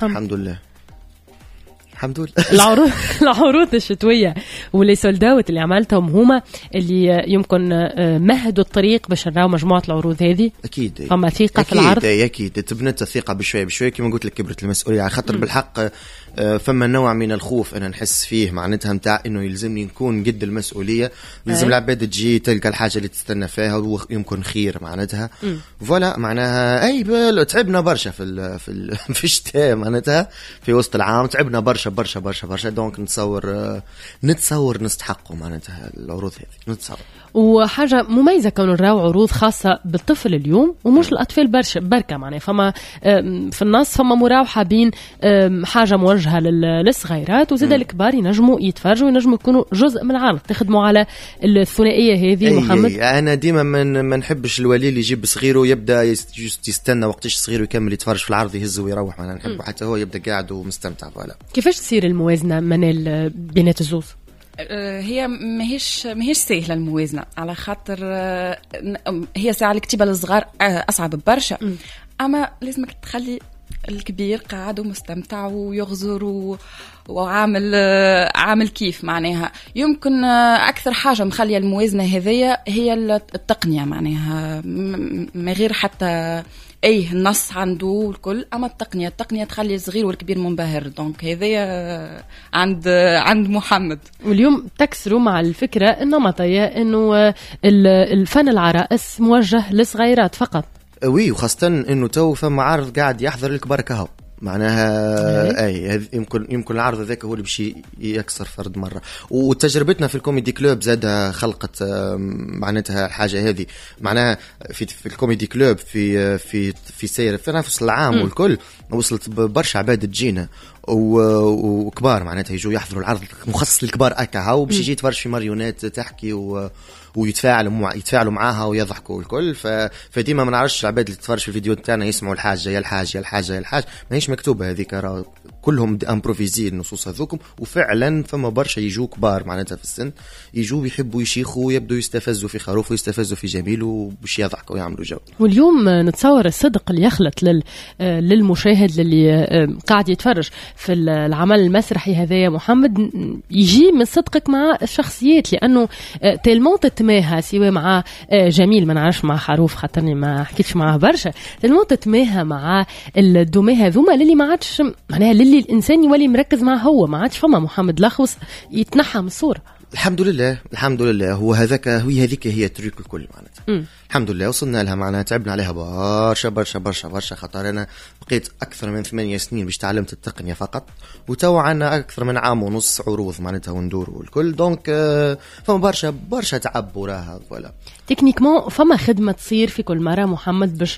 الحمد لله. العروض الشتوية واللي سولداوت اللي عملتهم هما اللي يمكن مهدوا الطريق باش نراو مجموعة العروض هذه. أكيد فما ثقة في العرض. أكيد تبنت الثقة بشوية بشوية كما قلت لك كبرت المسؤولية على خاطر بالحق فما نوع من الخوف أنا نحس فيه معناتها متاع إنه يلزمني نكون قد المسؤولية. يلزم العباد تجي تلقى الحاجة اللي تستنى فيها ويمكن خير معناتها فوالا معناها أي تعبنا برشا في الشتاء معناتها في وسط العام تعبنا برشا دونك نتصور نستحقوا معناتها العروض هذه نتصور. وحاجة مميزة كونوا نراو عروض خاصة بالطفل اليوم ومش الأطفال بركة معناها فما في النص فما مراوحة بين حاجة موجهة للصغيرات وزيدا الكبار ينجموا يتفرجوا وينجموا يكونوا جزء من العرض. تخدموا على الثنائية هذه محمد؟ أنا ديما ما نحبش الولي اللي يجيب صغيره يبدأ يستنى وقتش صغيره يكمل يتفرج في العرض يهز ويروح. أنا نحبه حتى هو يبدأ قاعد ومستمتع. ولا كيفاش تصير الموازنة من بينات الزوز؟ هي ماهيش سهله الموازنه على خاطر هي ساعه الكتيبه للصغار اصعب برشا اما لازمك تخلي الكبير قاعد ومستمتع ويغزر وعامل كيف معناها. يمكن اكثر حاجه مخليه الموازنه هذية هي التقنيه معناها ما غير حتى النص عنده الكل اما التقنيه تخلي الصغير والكبير منبهر. دونك هذايا عند محمد. واليوم تكسروا مع الفكره النمطيه انه الفن العرائس موجه للصغيرات فقط. وي وخاصه انه تو فما عرض قاعد يحضر الكبار كهو معناها يمكن العرض ذاك هو اللي باش يكسر فرد مره. وتجربتنا في الكوميدي كلوب زاد خلقت معناتها الحاجه هذه معناها في الكوميدي كلوب في سير في نفس العام والكل وصلت برشا عباد تجينا وكبار معناتها يجوا يحضروا العرض مخصص للكبار هاو باش يجي يتفرج في ماريونات تحكي ويتفاعلوا معاها ويضحكوا الكل. فديما ما نعرفش العباد اللي تتفرج في الفيديو تاعنا يسمعوا الحاجه يا الحاجه ماهيش مكتوبه هذيك كلهم امبروفيزي النصوص هذوكم. وفعلا فما برشا يجوا كبار معناتها في السن يجوا يحبوا يشيخوا ويبدوا يستفزوا في خروف ويستفزوا في جميل وباش يضحكوا ويعملوا جو. واليوم نتصور الصدق اللي يخلط للمشاهد اللي قاعد يتفرج في العمل المسرحي هذا يا محمد يجي من صدقك مع الشخصيات لأنه تلمون تتماهى سواء مع جميل ما نعرفش مع خروف خاطرني ما حكيتش معاه برشا تلمون تتماهى مع الدمى هذوما اللي ما عادش معناها اللي الإنسان يولي مركز معه هو ما عادش فما محمد لخوص يتنحى من الصورة. الحمد لله هو هذيك هي التريك الكل معناتها. الحمد لله وصلنا لها معناتها تعبنا عليها برشا خاطر انا بقيت اكثر من 8 سنين باش تعلمت التقنيه فقط وتو عنا اكثر من عام ونص عروض معناتها وندور والكل. دونك فما برشا تعب وراها. ولا تكنيكمون فما خدمه تصير في كل مره محمد باش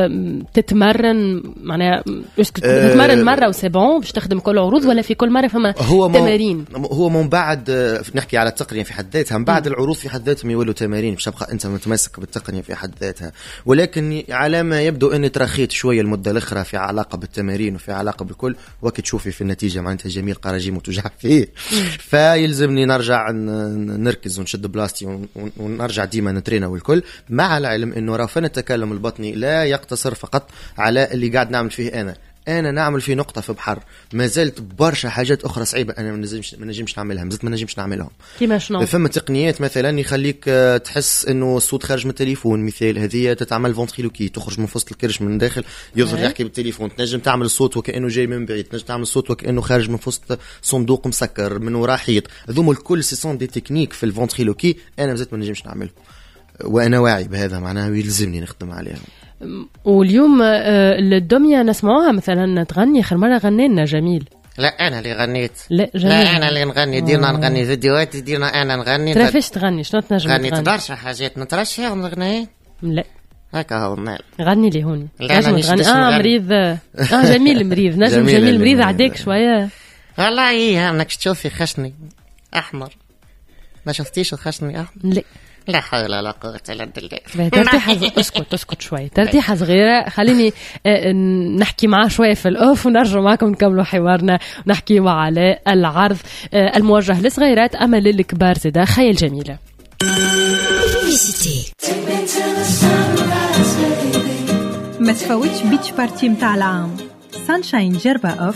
تتمرن معناها تتمرن مره وسبون باش تخدم كل عروض ولا في كل مره فما تمارين؟ هو من بعد نحكي على التقنيه في حد ذاتها من بعد العروض في حد ذاتهم يولوا تمارين باش تبقى انت متمسك بالتقنيه في حد ذاتها. ولكن على ما يبدو اني ترخيت شويه المده الاخرى في علاقه بالتمارين وفي علاقه بالكل وقت تشوفي في النتيجه معناتها جميل قراجيم وتوجع فيه فيلزمني نرجع نركز ونشد بلاستي ونرجع ديما نترينا والكل مع العلم انه راه فن التكلم البطني لا يقتصر فقط على اللي قاعد نعمل فيه انا نعمل في نقطه في بحر ما زلت برشا حاجات اخرى صعيبه انا ما نجمش نعملها ما نجمش نعملهم. كيما شنو؟ فما تقنيات مثلا يخليك تحس انه الصوت خارج من التليفون مثال هذه تتعمل فونتريلوكي تخرج من وسط الكرش من داخل يظهر يحكي بالتليفون تنجم تعمل الصوت وكانه جاي من بعيد تنجم تعمل الصوت وكانه خارج من وسط صندوق مسكر من وراء حيط. هذوم الكل سي سون دي تكنيك في الفونتريلوكي انا مازلت ما نجمش نعملهم وانا واعي بهذا معناه يلزمني نخدم عليهم. واليوم الدمية نسمعوها مثلا تغني آخر مرة غنينا جميل. لا أنا اللي غنيت. لا أنا اللي نغني دينا نغني فيديوهات دينا أنا نغني. ترى فيش تغني شنو تنجم تغني؟ غنيت برشا حاجات نترشح ونغني. لا هكا هو النال. غني لي هوني. نجم تغني. مريض. جميل مريض نجم جميل مريض عديك شوية. والله إيه أنك تشوفي خشني أحمر. ما شفتيش الخشني أحمر؟ لا. لا حول ولا قوة إلا بالله. ترتيحة اسكت شوي ترتيحة صغيرة خليني نحكي معاه شوية في الأوف ونرجع معكم نكملوا حوارنا ونحكي على العرض الموجه للصغيرات أما للكبار زدا خيال جميلة. ما تفوتش بيتش بارتي متاع العام سانشاين جربا أوف